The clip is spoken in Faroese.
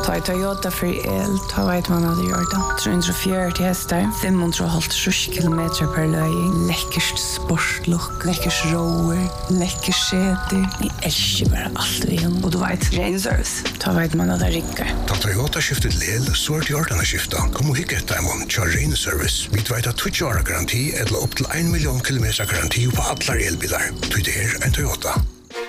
Ta i Toyota för el, ta vet man hade gjort det. 340 hästar, 550 kilometer per löj. Läckert sportlook, läckert rower, läckert säte. Ni älskar bara allt vi har. Och du vet, Rain Service. Ta vet man hade rinkar. Ta Toyota skiftet lel, så är det gjort den skifta. Kom och hicka ett diamond, kör Rain Service. Vi vet att 20 år garanti eller upp till 1 miljon kilometer garanti på alla elbilar. Det är en Toyota.